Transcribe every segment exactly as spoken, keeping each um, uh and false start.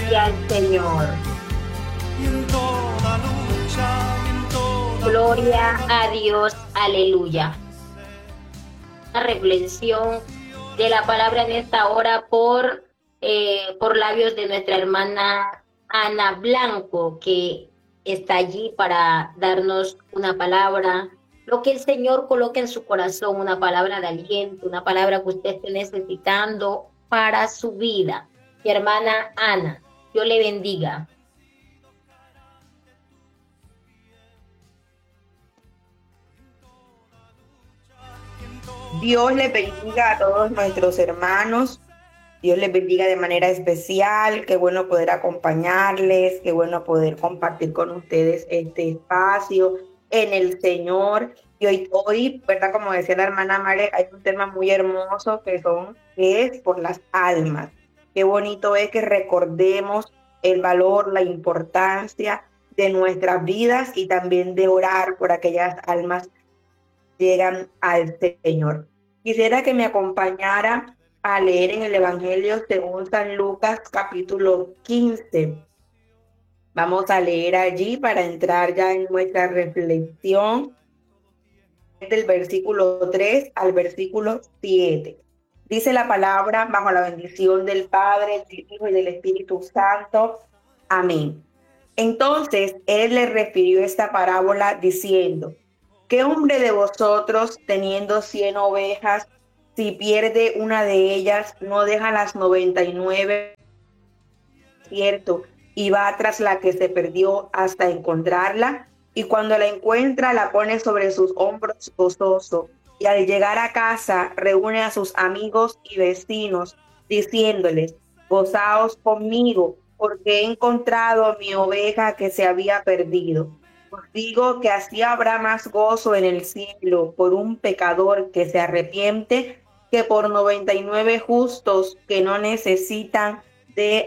y al Señor. Y en toda lucha, y en toda Gloria prueba, a Dios, aleluya. Una reflexión de la palabra en esta hora por, eh, por labios de nuestra hermana Ana Blanco, que está allí para darnos una palabra, lo que el Señor coloque en su corazón, una palabra de aliento, una palabra que usted esté necesitando para su vida. Mi hermana Ana, Dios le bendiga. Dios les bendiga a todos nuestros hermanos. Dios les bendiga de manera especial. Qué bueno poder acompañarles. Qué bueno poder compartir con ustedes este espacio en el Señor. Y hoy, hoy, ¿verdad? Como decía la hermana Mare, hay un tema muy hermoso que son, que es por las almas. Qué bonito es que recordemos el valor, la importancia de nuestras vidas y también de orar por aquellas almas llegan al Señor. Quisiera que me acompañara a leer en el Evangelio según San Lucas capítulo quince. Vamos a leer allí para entrar ya en nuestra reflexión del versículo tres al versículo siete. Dice la palabra bajo la bendición del Padre, del Hijo y del Espíritu Santo. Amén. Entonces él le refirió esta parábola diciendo: ¿qué hombre de vosotros, teniendo cien ovejas, si pierde una de ellas, no deja las noventa y nueve, cierto, y va tras la que se perdió hasta encontrarla? Y cuando la encuentra, la pone sobre sus hombros gozoso. Y al llegar a casa, reúne a sus amigos y vecinos, diciéndoles: gozaos conmigo, porque he encontrado mi oveja que se había perdido. Os digo que así habrá más gozo en el cielo por un pecador que se arrepiente que por noventa y nueve justos que no necesitan de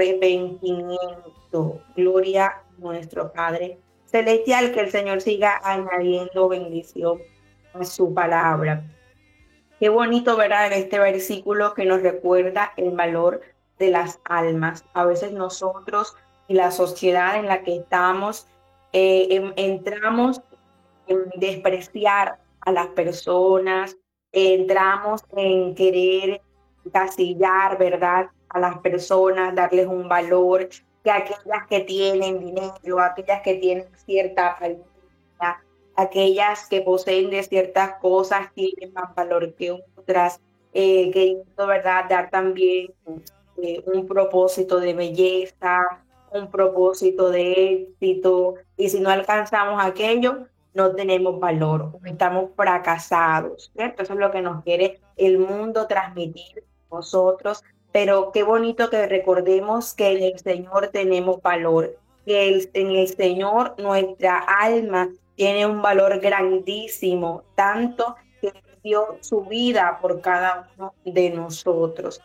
arrepentimiento. Gloria a nuestro Padre Celestial, que el Señor siga añadiendo bendición a su palabra. Qué bonito, ¿verdad? En este versículo que nos recuerda el valor de las almas. A veces nosotros y la sociedad en la que estamos eh, en, entramos en despreciar a las personas, entramos en querer casillar, ¿verdad? A las personas, darles un valor, que aquellas que tienen dinero, aquellas que tienen cierta familia, aquellas que poseen de ciertas cosas tienen más valor que otras, eh, queriendo, ¿verdad? Dar también eh, un propósito de belleza, un propósito de éxito, y si no alcanzamos aquello, no tenemos valor, estamos fracasados, ¿cierto? Eso es lo que nos quiere el mundo transmitir a nosotros, pero qué bonito que recordemos que en el Señor tenemos valor, que el, en el Señor nuestra alma tiene un valor grandísimo, tanto que dio su vida por cada uno de nosotros.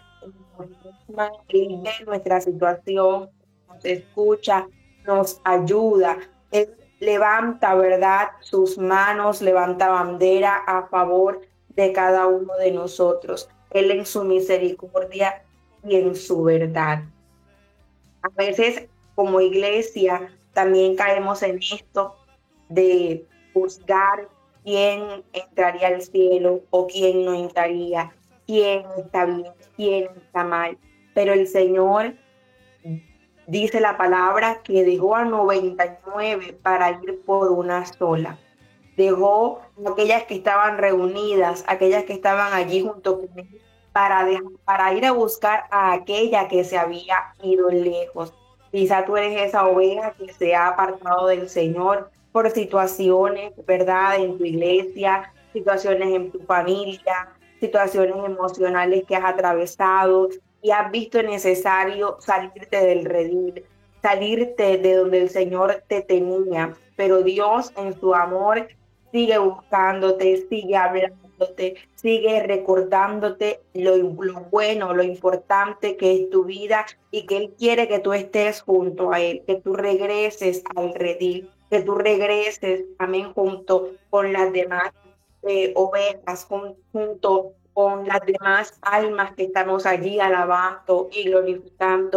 Él ve nuestra situación, nos escucha, nos ayuda. Él levanta, ¿verdad? Sus manos, levanta bandera a favor de cada uno de nosotros. Él en su misericordia y en su verdad. A veces, como iglesia, también caemos en esto de juzgar quién entraría al cielo o quién no entraría, quién está bien, quién está mal. Pero el Señor dice la palabra que dejó a noventa y nueve para ir por una sola. Dejó a aquellas que estaban reunidas, aquellas que estaban allí junto con él, para, de, para ir a buscar a aquella que se había ido lejos. Quizá tú eres esa oveja que se ha apartado del Señor por situaciones, ¿verdad? En tu iglesia, situaciones en tu familia, situaciones emocionales que has atravesado y has visto necesario salirte del redil, salirte de donde el Señor te tenía. Pero Dios en su amor sigue buscándote, sigue hablándote, sigue recordándote lo, lo bueno, lo importante que es tu vida y que Él quiere que tú estés junto a Él, que tú regreses al redil, que tú regreses, amén, junto con las demás eh, ovejas, jun, junto con las demás almas que estamos allí alabando y glorificando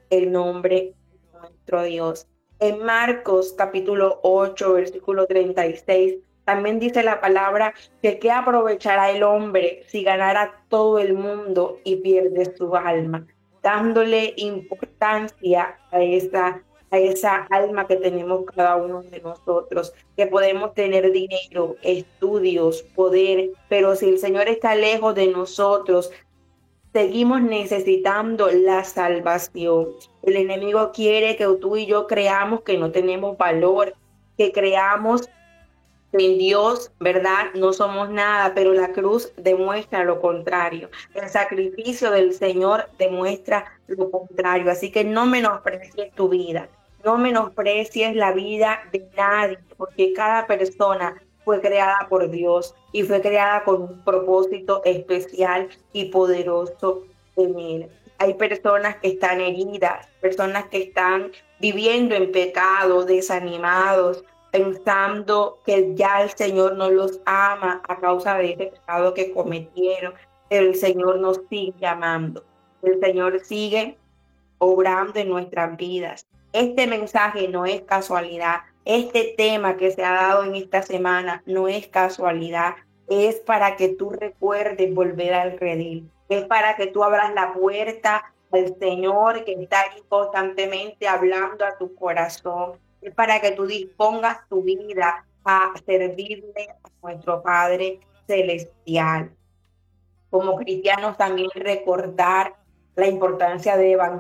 el nombre de nuestro Dios. En Marcos capítulo ocho, versículo treinta y seis, también dice la palabra que qué aprovechará el hombre si ganara todo el mundo y pierde su alma, dándole importancia a esa, a esa alma que tenemos cada uno de nosotros, que podemos tener dinero, estudios, poder, pero si el Señor está lejos de nosotros, seguimos necesitando la salvación. El enemigo quiere que tú y yo creamos que no tenemos valor, que creamos en Dios, ¿verdad? No somos nada, pero la cruz demuestra lo contrario. El sacrificio del Señor demuestra lo contrario. Así que no menosprecies tu vida, no menosprecies la vida de nadie, porque cada persona fue creada por Dios y fue creada con un propósito especial y poderoso en Él. Hay personas que están heridas, personas que están viviendo en pecado, desanimados, pensando que ya el Señor no los ama a causa de ese pecado que cometieron. Pero el Señor nos sigue llamando. El Señor sigue obrando en nuestras vidas. Este mensaje no es casualidad. Este tema que se ha dado en esta semana no es casualidad. Es para que tú recuerdes volver al redil. Es para que tú abras la puerta al Señor que está ahí constantemente hablando a tu corazón. Es para que tú dispongas tu vida a servirle a nuestro Padre Celestial. Como cristianos también recordar la importancia de evangelizar